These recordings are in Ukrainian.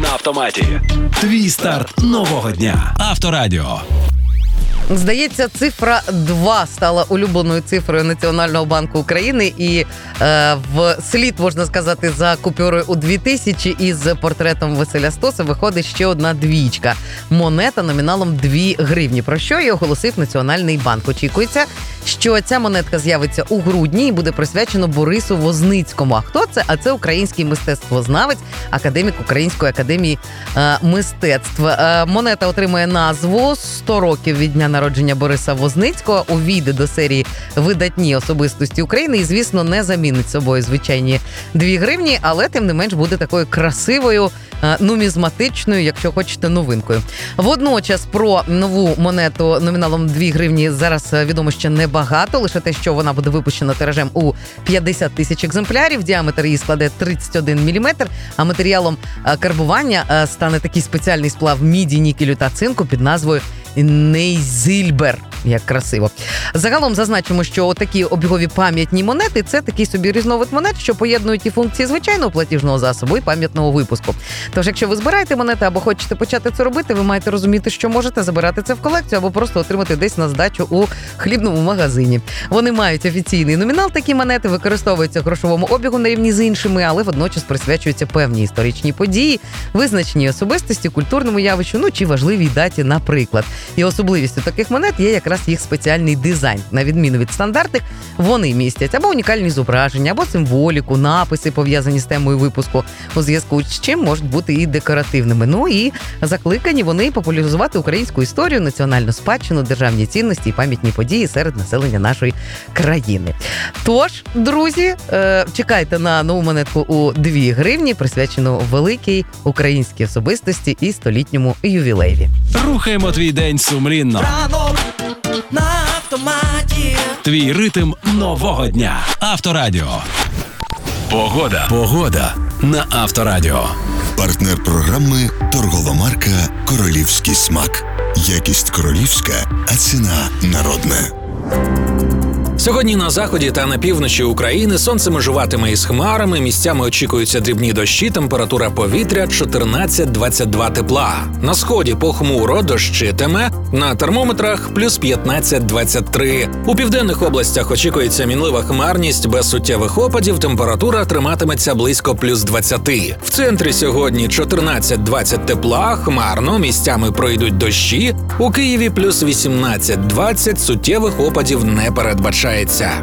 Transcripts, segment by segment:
на автоматі. Твій старт нового дня. Авторадіо. Здається, цифра 2 стала улюбленою цифрою Національного банку України. І вслід, можна сказати, за купюрою у 2000 із портретом Василя Стоса виходить ще одна двічка. Монета номіналом 2 гривні, про що і оголосив Національний банк. Очікується, що ця монетка з'явиться у грудні і буде присвячено Борису Возницькому. А хто це? А це український мистецтвознавець, академік Української академії мистецтв. Монета отримує назву «100 років від дня народження Бориса Возницького», увійде до серії «Видатні особистості України» і, звісно, не замінить собою звичайні 2 гривні, але, тим не менш, буде такою красивою, нумізматичною, якщо хочете, новинкою. Водночас про нову монету номіналом 2 гривні зараз відомо ще небагато, лише те, що вона буде випущена тиражем у 50 тисяч екземплярів, діаметр її складе 31 мм, а матеріалом карбування стане такий спеціальний сплав міді, нікелю та цинку під назвою Нейзильбер. Як красиво. Загалом зазначимо, що такі обігові пам'ятні монети – це такий собі різновид монет, що поєднують і функції звичайного платіжного засобу, і пам'ятного випуску. Тож, якщо ви збираєте монети або хочете почати це робити, ви маєте розуміти, що можете забирати це в колекцію або просто отримати десь на здачу у хлібному магазині. Вони мають офіційний номінал, такі монети використовуються в грошовому обігу на рівні з іншими, але водночас присвячуються певній історичній події, визначеній особистості, культурному явищу, чи важливій даті, наприклад. І особливістю таких монет є якраз їх спеціальний дизайн. На відміну від стандартних, вони містять або унікальні зображення, або символіку, написи, пов'язані з темою випуску, у зв'язку з чим можуть бути і декоративними. І закликані вони популяризувати українську історію, національну спадщину, державні цінності і пам'ятні події серед населення нашої країни. Тож, друзі, чекайте на нову монетку у 2 гривні, присвячену великій українській особистості і столітньому ювілеєві. Рухаємо твій день сумлінно. Ранок на автоматі. Твій ритм нового дня. Авторадіо. Погода на Авторадіо. Партнер програми – торгова марка «Королівський смак». Якість королівська, а ціна народна. Сьогодні на заході та на півночі України сонце межуватиме із хмарами, місцями очікуються дрібні дощі, температура повітря 14-22 тепла. На сході похмуро, дощитиме, на термометрах плюс 15-23. У південних областях очікується мінлива хмарність без суттєвих опадів, температура триматиметься близько плюс 20. В центрі сьогодні 14-20 тепла, хмарно, місцями пройдуть дощі, у Києві плюс 18-20, суттєвих опадів не передбачається.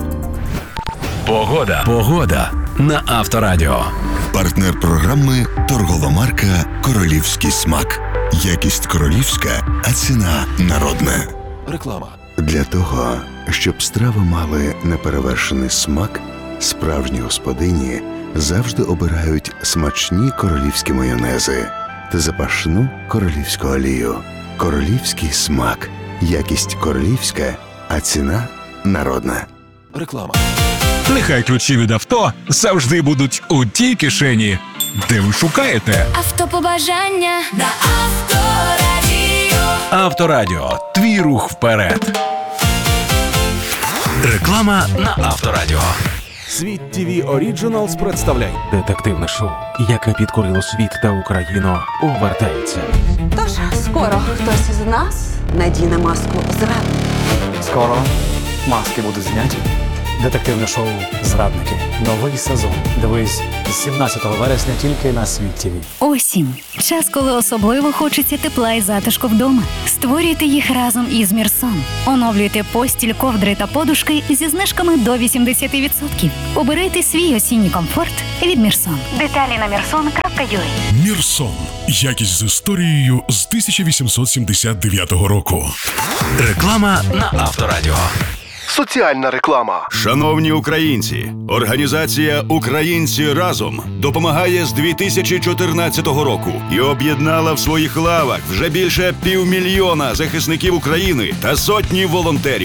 Погода на Авторадіо. Партнер програми – торгова марка «Королівський смак». Якість королівська, а ціна народна. Реклама. Для того, щоб страви мали неперевершений смак, справжні господині завжди обирають смачні королівські майонези та запашну королівську олію. Королівський смак. Якість королівська, а ціна народна. Реклама. Нехай ключі від авто завжди будуть у тій кишені, де ви шукаєте. Автопобажання на Авторадіо. Авторадіо. Твій рух вперед. Реклама на Авторадіо. Світ ТВ Originals представляє детективне шоу, яке підкорило світ та Україну, повертається. Тож, скоро хтось із нас надіне маску зрадника. Скоро маски будуть зняті. Детективне шоу «Зрадники». Новий сезон. Дивись з 17 вересня тільки на Світ ТВ. Осінь. Час, коли особливо хочеться тепла і затишку вдома. Створюйте їх разом із Мірсон. Оновлюйте постіль, ковдри та подушки зі знижками до 80%. Обирайте свій осінній комфорт від Мірсон. Деталі на mirson.ua. Мірсон. Якість з історією з 1879 року. Реклама на Авторадіо. Соціальна реклама. Шановні українці, організація «Українці разом» допомагає з 2014 року і об'єднала в своїх лавах вже більше 500 000 захисників України та сотні волонтерів.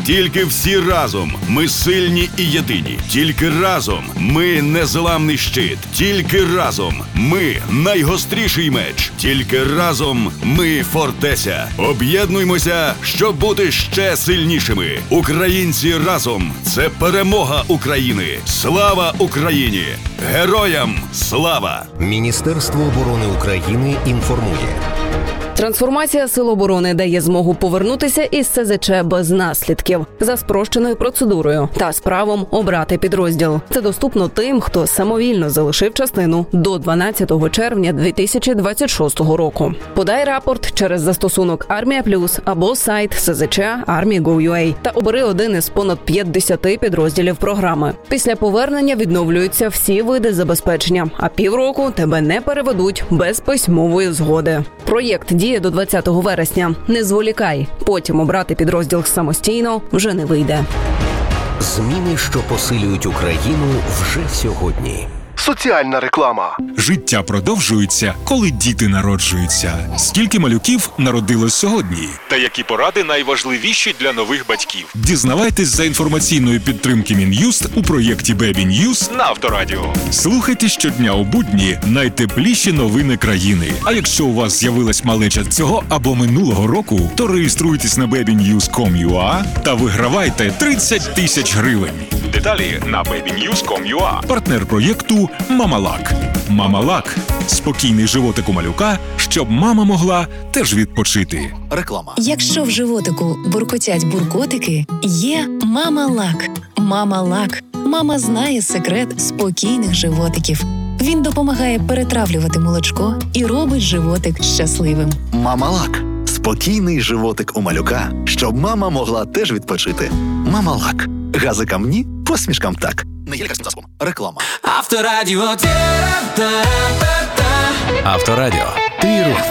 Тільки всі разом ми сильні і єдині. Тільки разом ми незламний щит. Тільки разом ми найгостріший меч. Тільки разом ми фортеця. Об'єднуймося, щоб бути ще сильнішими. Українці разом – це перемога України. Слава Україні! Героям слава! Міністерство оборони України інформує. Трансформація Сил оборони дає змогу повернутися із СЗЧ без наслідків за спрощеною процедурою та з правом обрати підрозділ. Це доступно тим, хто самовільно залишив частину до 12 червня 2026 року. Подай рапорт через застосунок Армія Плюс або сайт СЗЧ Army.gov.ua та обери один із понад 50 підрозділів програми. Після повернення відновлюються всі види забезпечення, а півроку тебе не переведуть без письмової згоди. Проєкт діє до 20 вересня. Не зволікай. Потім обрати підрозділ самостійно вже не вийде. Зміни, що посилюють Україну вже сьогодні. Соціальна реклама. Життя продовжується, коли діти народжуються. Скільки малюків народилось сьогодні? Та які поради найважливіші для нових батьків? Дізнавайтесь за інформаційної підтримки Мін'юст у проєкті Baby News на Авторадіо. Слухайте щодня у будні найтепліші новини країни. А якщо у вас з'явилась малеча цього або минулого року, то реєструйтесь на babynews.com.ua та вигравайте 30 тисяч гривень. Деталі на babynews.com.ua. Партнер проєкту «Мамалак». «Мамалак» – спокійний животик у малюка, щоб мама могла теж відпочити. Реклама. Якщо в животику буркотять буркотики, є «Мамалак». «Мамалак». Мама знає секрет спокійних животиків. Він допомагає перетравлювати молочко і робить животик щасливим. «Мамалак» – спокійний животик у малюка, щоб мама могла теж відпочити. «Мамалак». Газикам ні, посмішкам так. Не є лікарським засобом. Реклама. Авторадіо. Авторадіо. Твій рух